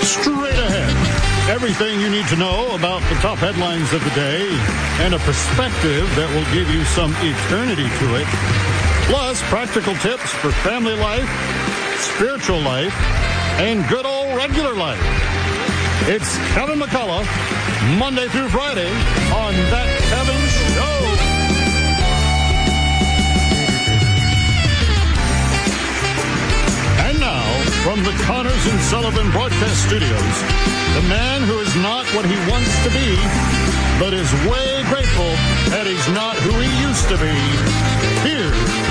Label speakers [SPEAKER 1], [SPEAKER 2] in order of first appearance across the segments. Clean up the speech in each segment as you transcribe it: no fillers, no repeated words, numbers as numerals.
[SPEAKER 1] Straight ahead. Everything you need to know about the top headlines of the day and a perspective that will give you some eternity to it. Plus, practical tips for family life, spiritual life, and good old regular life. It's Kevin McCullough, Monday through Friday on That Kevin Show. And now, from the Connors and Sullivan Broadcast Studios, the man who is not what he wants to be, but is way grateful that he's not who he used to be. Here's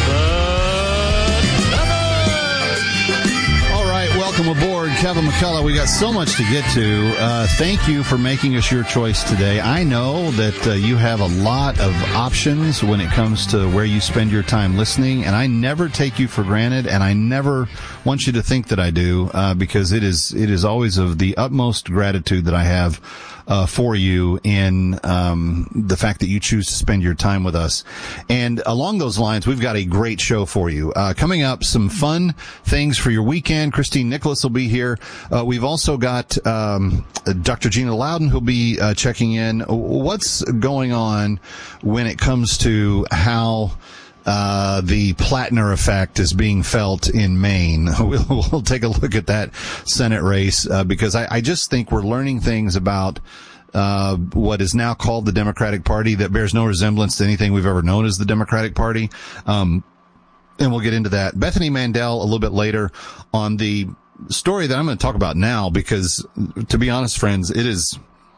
[SPEAKER 2] welcome aboard, Kevin McCullough. We got so much to get to. Thank you for making us your choice today. I know that you have a lot of options when it comes to where you spend your time listening, and I never take you for granted, and I never want you to think that I do, because it is always of the utmost gratitude that I have for you in the fact that you choose to spend your time with us. And along those lines, we've got a great show for you. Coming up, some fun things for your weekend. Christine Nicholas will be here. We've also got Dr. Gina Loudon who'll be checking in. What's going on when it comes to how the Plattner effect is being felt in Maine? We'll take a look at that Senate race, because I just think we're learning things about what is now called the Democratic Party that bears no resemblance to anything we've ever known as the Democratic Party. And we'll get into that. Bethany Mandel a little bit later on the story that I'm going to talk about now, because to be honest, friends, it's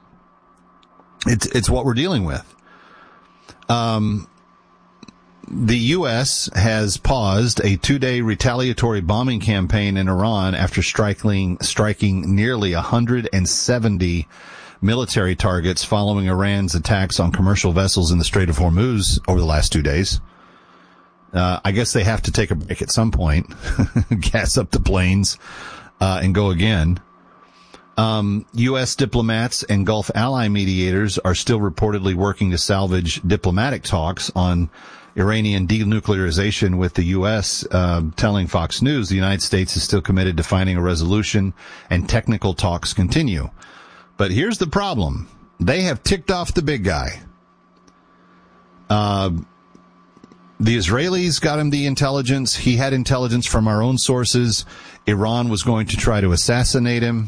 [SPEAKER 2] what we're dealing with. The U.S. has paused a 2-day retaliatory bombing campaign in Iran after striking nearly 170 military targets following Iran's attacks on commercial vessels in the Strait of Hormuz over the last 2 days. I guess they have to take a break at some point, gas up the planes, and go again. U.S. diplomats and Gulf ally mediators are still reportedly working to salvage diplomatic talks on Iranian denuclearization, with the U.S. Telling Fox News the United States is still committed to finding a resolution and technical talks continue. But here's the problem. They have ticked off the big guy. The Israelis got him the intelligence. He had intelligence from our own sources. Iran was going to try to assassinate him.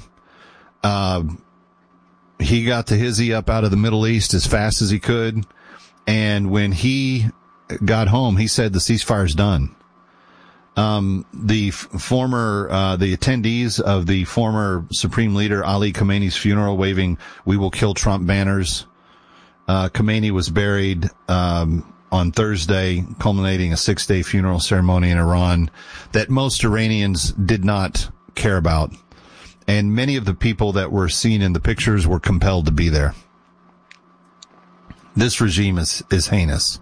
[SPEAKER 2] He got the hizzy up out of the Middle East as fast as he could. And when he got home, he said the ceasefire's done. The attendees of the former Supreme Leader Ali Khamenei's funeral waving "We will kill Trump" banners. Khamenei was buried on Thursday, culminating a 6-day funeral ceremony in Iran that most Iranians did not care about. And many of the people that were seen in the pictures were compelled to be there. This regime is heinous.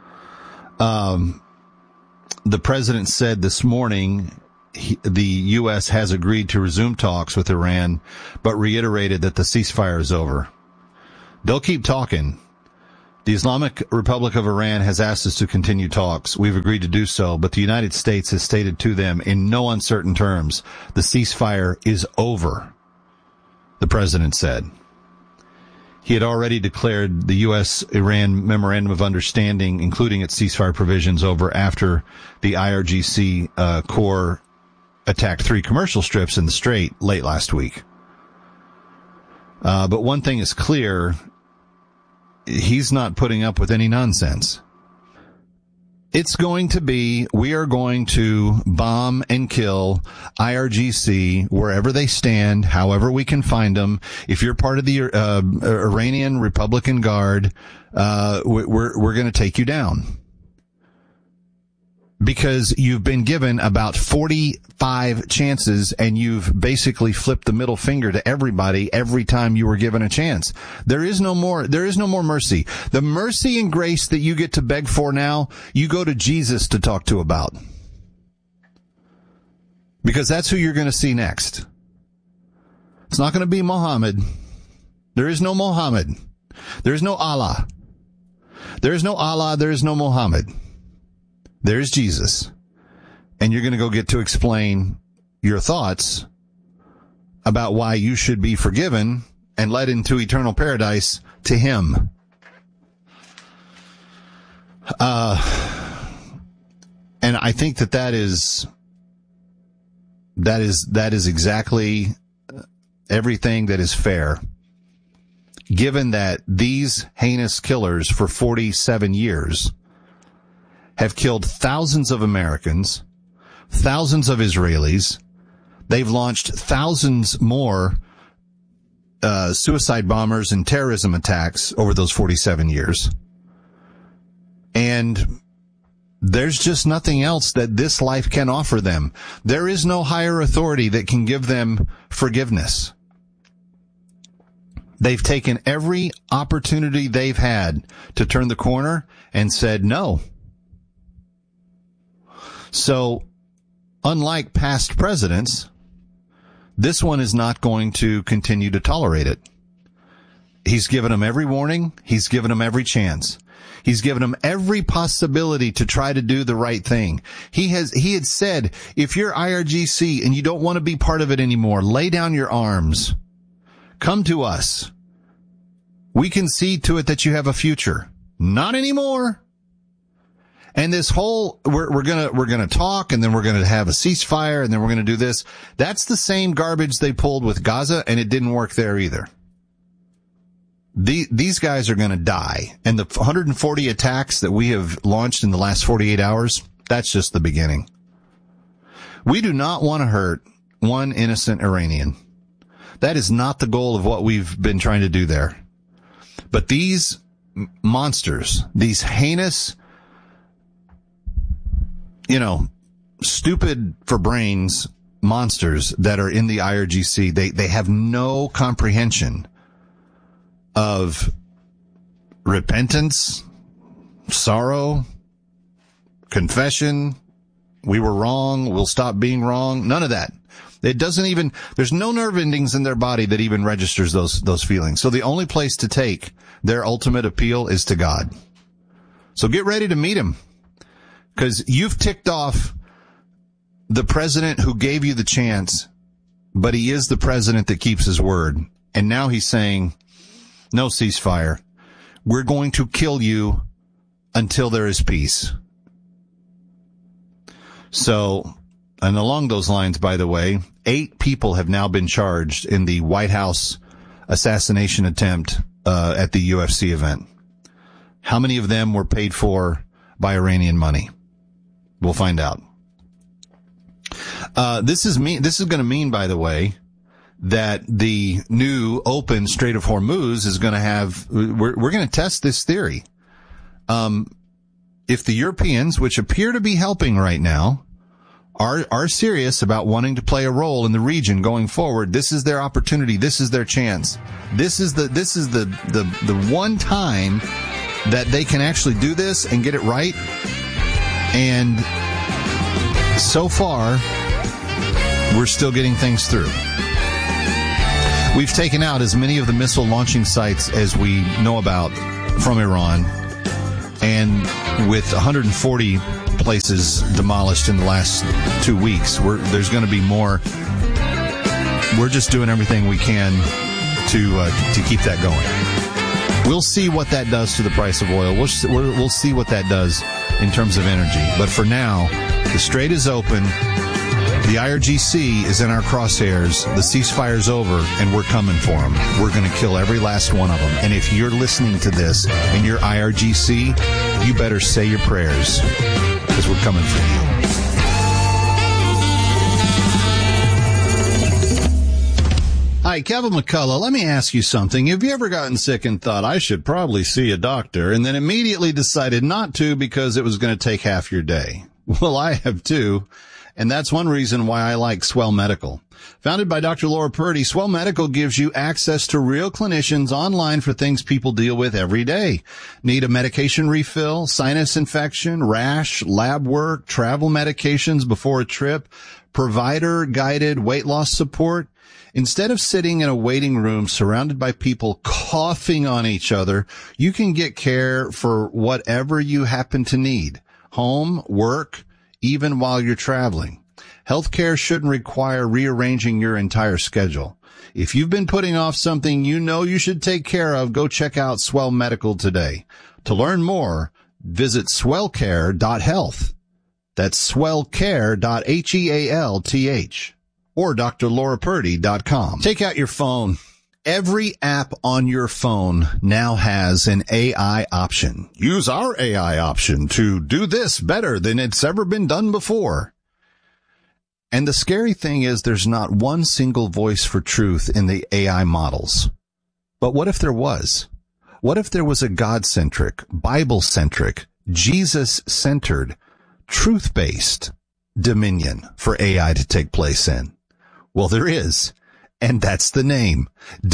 [SPEAKER 2] The president said this morning the U.S. has agreed to resume talks with Iran, but reiterated that the ceasefire is over. They'll keep talking. The Islamic Republic of Iran has asked us to continue talks. We've agreed to do so, but the United States has stated to them in no uncertain terms, the ceasefire is over, the president said. He had already declared the U.S.-Iran Memorandum of Understanding, including its ceasefire provisions, over after the IRGC Corps attacked 3 commercial strips in the Strait late last week. But one thing is clear, he's not putting up with any nonsense. It's going to be, we are going to bomb and kill IRGC wherever they stand, however we can find them. If you're part of the Iranian Republican Guard, we're going to take you down. Because you've been given about 45 chances and you've basically flipped the middle finger to everybody every time you were given a chance. There is no more mercy. The mercy and grace that you get to beg for now, you go to Jesus to talk to about. Because that's who you're going to see next. It's not going to be Muhammad. There is no Muhammad. There is no Allah. There is no Allah. There is no Muhammad. There's Jesus. And you're going to go get to explain your thoughts about why you should be forgiven and led into eternal paradise to him. And I think that is exactly everything that is fair, given that these heinous killers for 47 years have killed thousands of Americans, thousands of Israelis. They've launched thousands more suicide bombers and terrorism attacks over those 47 years. And there's just nothing else that this life can offer them. There is no higher authority that can give them forgiveness. They've taken every opportunity they've had to turn the corner and said no. So, unlike past presidents, this one is not going to continue to tolerate it. He's given them every warning. He's given them every chance. He's given them every possibility to try to do the right thing. He had said, if you're IRGC and you don't want to be part of it anymore, lay down your arms. Come to us. We can see to it that you have a future. Not anymore. And this whole, we're gonna talk, and then we're gonna have a ceasefire, and then we're gonna do this. That's the same garbage they pulled with Gaza, and it didn't work there either. These guys are gonna die. And the 140 attacks that we have launched in the last 48 hours, that's just the beginning. We do not want to hurt one innocent Iranian. That is not the goal of what we've been trying to do there. But these monsters, these heinous, stupid for brains monsters that are in the IRGC, they have no comprehension of repentance, sorrow, confession. We were wrong. We'll stop being wrong. None of that. It doesn't even, there's no nerve endings in their body that even registers those feelings. So the only place to take their ultimate appeal is to God. So get ready to meet him, because you've ticked off the president who gave you the chance, but he is the president that keeps his word. And now he's saying, no ceasefire. We're going to kill you until there is peace. So, and along those lines, by the way, 8 people have now been charged in the White House assassination attempt at the UFC event. How many of them were paid for by Iranian money? We'll find out. This is going to mean, by the way, that the new open Strait of Hormuz is going to have, we're going to test this theory. If the Europeans, which appear to be helping right now, are serious about wanting to play a role in the region going forward, this is their opportunity. This is their chance. This is the one time that they can actually do this and get it right. And so far, we're still getting things through. We've taken out as many of the missile launching sites as we know about from Iran, and with 140 places demolished in the last 2 weeks, there's going to be more. We're just doing everything we can to keep that going. We'll see what that does to the price of oil. We'll see what that does in terms of energy. But for now, the strait is open. The IRGC is in our crosshairs. The ceasefire's over, and we're coming for them. We're going to kill every last one of them. And if you're listening to this and you're IRGC, you better say your prayers, because we're coming for you. Hi, Kevin McCullough. Let me ask you something. Have you ever gotten sick and thought, I should probably see a doctor, and then immediately decided not to because it was going to take half your day? Well, I have too. And that's one reason why I like Swell Medical. Founded by Dr. Laura Purdy, Swell Medical gives you access to real clinicians online for things people deal with every day. Need a medication refill, sinus infection, rash, lab work, travel medications before a trip, provider-guided weight loss support? Instead of sitting in a waiting room surrounded by people coughing on each other, you can get care for whatever you happen to need. Home, work, even while you're traveling. Healthcare shouldn't require rearranging your entire schedule. If you've been putting off something you know you should take care of, go check out Swell Medical today. To learn more, visit swellcare.health. That's swellcare.health or drlaurapurdy.com. Take out your phone. Every app on your phone now has an AI option. Use our AI option to do this better than it's ever been done before. And the scary thing is there's not one single voice for truth in the AI models. But what if there was? What if there was a God-centric, Bible-centric, Jesus-centered, truth-based dominion for AI to take place in? Well, there is. And that's the name,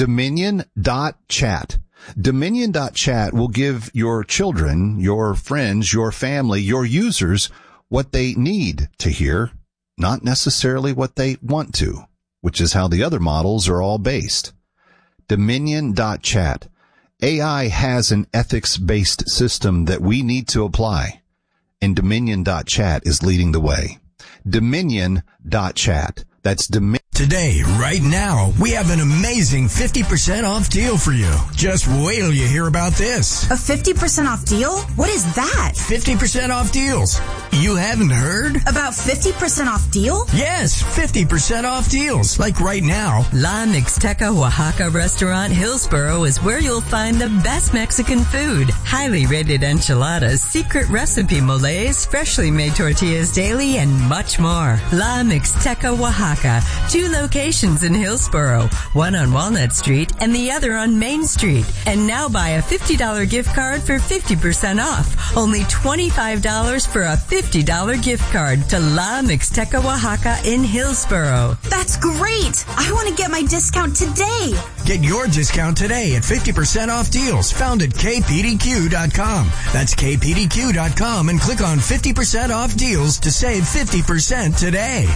[SPEAKER 2] Dominion.chat. Dominion.chat will give your children, your friends, your family, your users what they need to hear, not necessarily what they want to, which is how the other models are all based. Dominion.chat. AI has an ethics-based system that we need to apply, and Dominion.chat is leading the way. Dominion.chat. That's Dominion.
[SPEAKER 3] Today, right now, we have an amazing 50% off deal for you. Just wait till you hear about this.
[SPEAKER 4] A 50% off deal? What is that?
[SPEAKER 3] 50% off deals. You haven't heard?
[SPEAKER 4] About 50% off deal?
[SPEAKER 3] Yes, 50% off deals. Like right now.
[SPEAKER 5] La Mixteca Oaxaca Restaurant Hillsboro is where you'll find the best Mexican food. Highly rated enchiladas, secret recipe moles, freshly made tortillas daily, and much more. La Mixteca Oaxaca. 2 locations in Hillsboro, one on Walnut Street and the other on Main Street. And now buy a $50 gift card for 50% off. Only $25 for a $50 gift card to La Mixteca Oaxaca in Hillsboro.
[SPEAKER 4] That's great! I want to get my discount today.
[SPEAKER 3] Get your discount today at 50% off deals found at kpdq.com. That's kpdq.com and click on 50% off deals to save 50% today.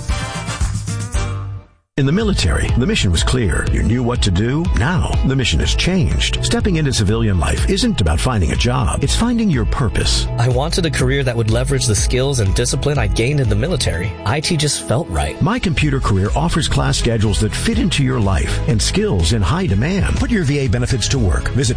[SPEAKER 6] In the military, the mission was clear. You knew what to do. Now, the mission has changed. Stepping into civilian life isn't about finding a job. It's finding your purpose.
[SPEAKER 7] I wanted a career that would leverage the skills and discipline I gained in the military. IT just felt right.
[SPEAKER 6] My Computer Career offers class schedules that fit into your life and skills in high demand. Put your VA benefits to work. Visit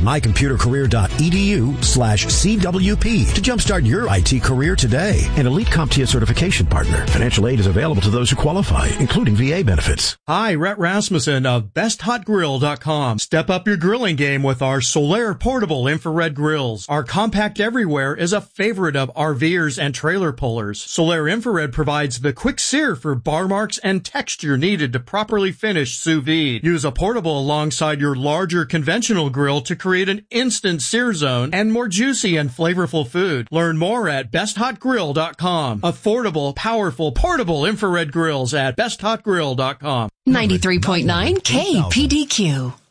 [SPEAKER 6] mycomputercareer.edu/CWP to jumpstart your IT career today. An elite CompTIA certification partner. Financial aid is available to those who qualify, including VA benefits.
[SPEAKER 8] Hi, Rhett Rasmussen of BestHotGrill.com. Step up your grilling game with our Solaire portable infrared grills. Our compact everywhere is a favorite of RVers and trailer pullers. Solaire infrared provides the quick sear for bar marks and texture needed to properly finish sous vide. Use a portable alongside your larger conventional grill to create an instant sear zone and more juicy and flavorful food. Learn more at BestHotGrill.com. Affordable, powerful, portable infrared grills at BestHotGrill.com.
[SPEAKER 9] 93.9 KPDQ.